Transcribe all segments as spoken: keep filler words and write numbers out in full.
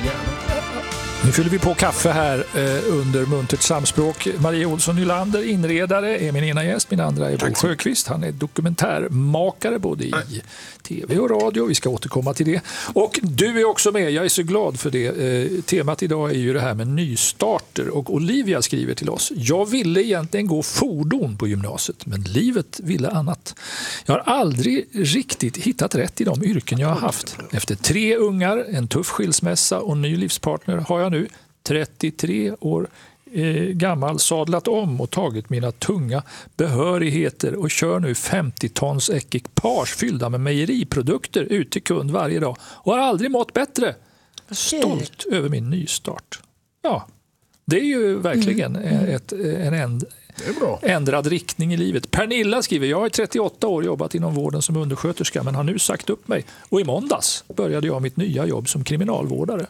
gärna. Nu fyller vi på kaffe här eh, under muntert samspråk. Maria Olsson Nylander, inredare, är min ena gäst. Min andra är Bo Sjöqvist. Han är dokumentärmakare både i Nej. tv och radio. Vi ska återkomma till det. Och du är också med. Jag är så glad för det. Eh, temat idag är ju det här med nystarter. Och Olivia skriver till oss. Jag ville egentligen gå fordon på gymnasiet, men livet ville annat. Jag har aldrig riktigt hittat rätt i de yrken jag har haft. Efter tre ungar, en tuff skilsmässa och ny livspartner har jag nu trettiotre år eh, gammal sadlat om och tagit mina tunga behörigheter och kör nu femtio tons ekipage fyllda med mejeriprodukter ut till kund varje dag och har aldrig mått bättre. Stolt över min nystart. Ja, det är ju verkligen mm. ett, en änd, ändrad riktning i livet. Pernilla skriver, jag har i trettioåtta år jobbat inom vården som undersköterska men har nu sagt upp mig. Och i måndags började jag mitt nya jobb som kriminalvårdare.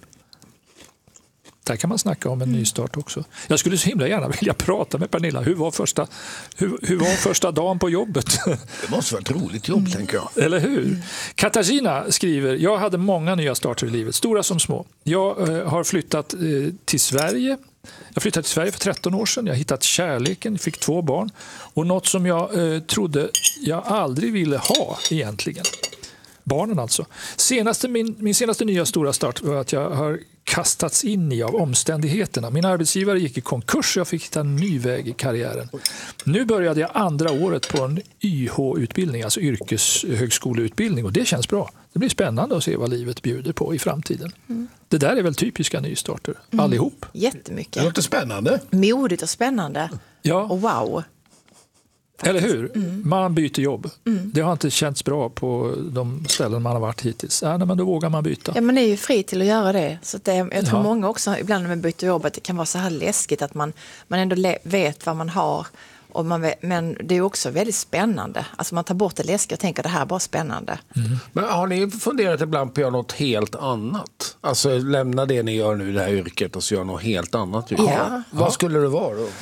Där kan man snacka om en mm. ny start också. Jag skulle så himla gärna vilja prata med Pernilla. Hur var första, hur, hur var första dagen på jobbet? Det måste vara ett roligt jobb, mm. tänker jag. Eller hur? Mm. Katarina skriver, jag hade många nya starter i livet, stora som små. Jag eh, har flyttat eh, till Sverige. Jag flyttade till Sverige för tretton år sedan. Jag har hittat kärleken, fick två barn. Och något som jag eh, trodde jag aldrig ville ha egentligen. Barnen alltså. Senaste, min, min senaste nya stora start var att jag har kastats in i av omständigheterna. Min arbetsgivare gick i konkurs och jag fick hitta en ny väg i karriären. Nu började jag andra året på en Y H-utbildning, alltså yrkeshögskoleutbildning, och det känns bra. Det blir spännande att se vad livet bjuder på i framtiden. Mm. Det där är väl typiska nystarter, mm. allihop. Jättemycket. Det låter spännande. Modigt och spännande. Ja. Och wow. Eller hur? Mm. Man byter jobb. Mm. Det har inte känts bra på de ställen man har varit hittills. Ja, men då vågar man byta. Ja, man är ju fri till att göra det. Så det, jag tror ja. många också, ibland när man byter jobb, att det kan vara så här läskigt att man, man ändå le- vet vad man har. Och man vet, men det är också väldigt spännande. Alltså man tar bort det läskiga och tänker det här är bara spännande. Mm. Men har ni funderat ibland på att göra något helt annat? Alltså lämna det ni gör nu i det här yrket och så göra något helt annat yrke? Ja. Vad ja. skulle det vara då?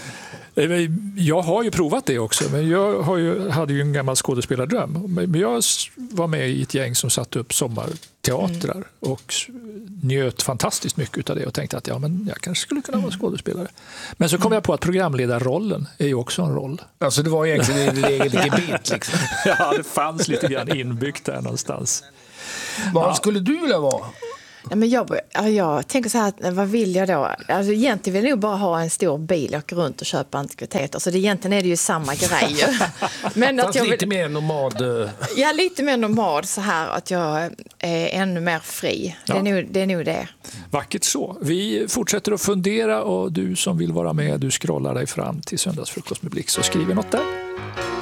Jag har ju provat det också, men jag har ju, hade ju en gammal skådespelardröm. Men jag var med i ett gäng som satte upp sommarteatrar mm. och njöt fantastiskt mycket av det och tänkte att ja, men jag kanske skulle kunna vara skådespelare. Men så kom mm. jag på att programledarrollen är ju också en roll. Alltså det var egentligen en egen gebit liksom. Ja, det fanns lite grann inbyggt där någonstans. Vad ja. skulle du vilja vara? Ja, men jag, jag tänker så här, vad vill jag då? Alltså, egentligen vill jag nog bara ha en stor bil och åka runt och köpa antikviteter. Så det, egentligen är det ju samma grej. Men att jag vill, lite mer nomad. Ja, lite mer nomad så här att jag är ännu mer fri. Ja. Det, är nog, det är nog det. Vackert så. Vi fortsätter att fundera och du som vill vara med, du scrollar dig fram till Söndagsfrukost med Blix och skriver något där.